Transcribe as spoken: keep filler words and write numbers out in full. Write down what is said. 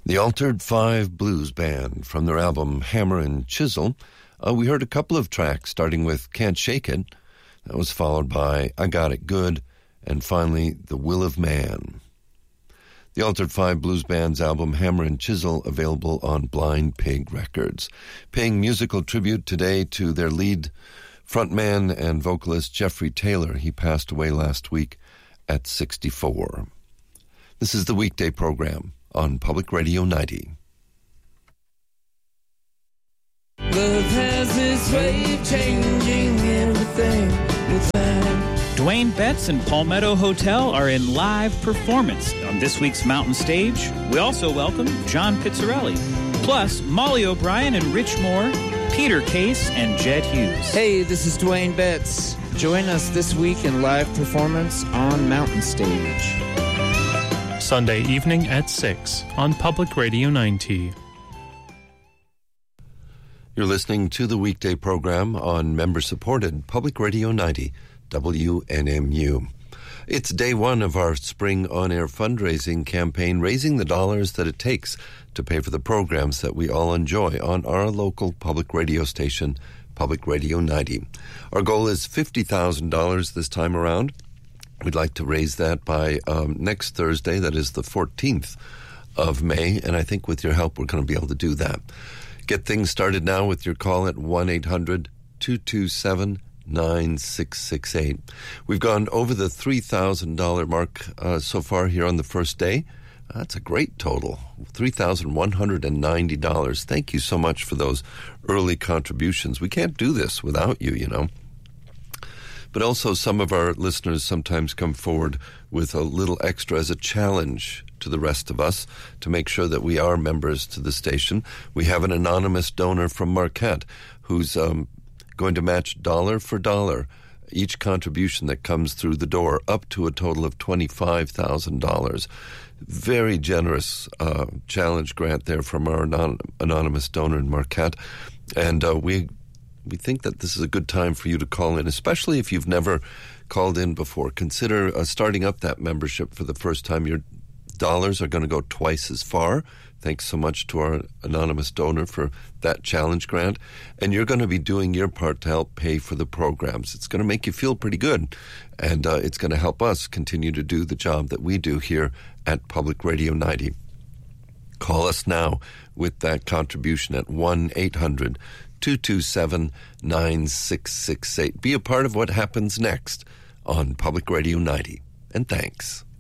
The Altered Five Blues Band from their album Hammer and Chisel. Uh, we heard a couple of tracks starting with Can't Shake It. That was followed by I Got It Good, and finally The Will of Man. The Altered Five Blues Band's album Hammer and Chisel, available on Blind Pig Records. Paying musical tribute today to their lead frontman and vocalist Jeffrey Taylor. He passed away last week at sixty-four. This is the weekday program on Public Radio ninety. Love has this way of changing everything with time. Dwayne Betts and Palmetto Hotel are in live performance on this week's Mountain Stage. We also welcome John Pizzarelli, plus Molly O'Brien and Rich Moore, Peter Case, and Jed Hughes. Hey, this is Dwayne Betts. Join us this week in live performance on Mountain Stage. Sunday evening at six on Public Radio ninety. You're listening to the weekday program on member-supported Public Radio ninety, W N M U. It's day one of our spring on-air fundraising campaign, raising the dollars that it takes to pay for the programs that we all enjoy on our local public radio station, Public Radio ninety. Our goal is fifty thousand dollars this time around. We'd like to raise that by um, next Thursday, that is the fourteenth of May, and I think with your help we're going to be able to do that. Get things started now with your call at one eight hundred two two seven nine six six eight. We've gone over the three thousand dollars mark uh, so far here on the first day. That's a great total, three thousand one hundred ninety dollars. Thank you so much for those early contributions. We can't do this without you, you know. But also some of our listeners sometimes come forward with a little extra as a challenge to the rest of us to make sure that we are members to the station. We have an anonymous donor from Marquette who's um, going to match dollar for dollar each contribution that comes through the door, up to a total of twenty-five thousand dollars. Very generous uh, challenge grant there from our anon- anonymous donor in Marquette. And uh, we we think that this is a good time for you to call in, especially if you've never called in before. Consider uh, starting up that membership for the first time. Your dollars are going to go twice as far. Thanks so much to our anonymous donor for that challenge grant. And you're going to be doing your part to help pay for the programs. It's going to make you feel pretty good. And uh, it's going to help us continue to do the job that we do here at Public Radio ninety. Call us now with that contribution at one eight hundred two two seven nine six six eight. Be a part of what happens next on Public Radio ninety. And thanks.